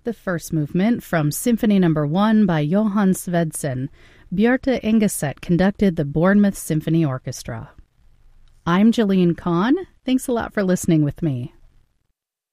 The first movement from Symphony No. 1 by Johann Svedsen. Bjarte Engeset conducted the Bournemouth Symphony Orchestra. I'm Jillian Kahn. Thanks a lot for listening with me.